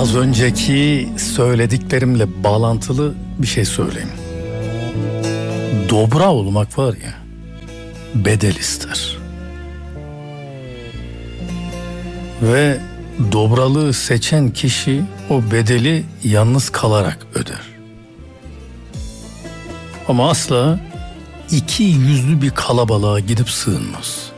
Az önceki söylediklerimle bağlantılı bir şey söyleyeyim. Dobra olmak var ya, bedel ister. Ve dobralığı seçen kişi o bedeli yalnız kalarak öder. Ama asla iki yüzlü bir kalabalığa gidip sığınmaz.